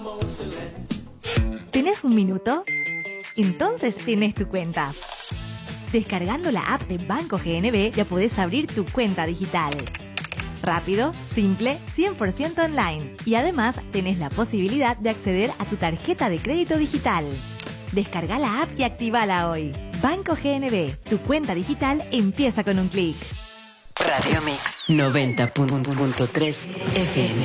¿Tenés un minuto? Entonces tenés tu cuenta. Descargando la app de Banco GNB ya podés abrir tu cuenta digital. Rápido, simple, 100% online. Y además tenés la posibilidad de acceder a tu tarjeta de crédito digital. Descarga la app y actívala hoy. Banco GNB, tu cuenta digital empieza con un clic. Radio Mix 90.3 FM.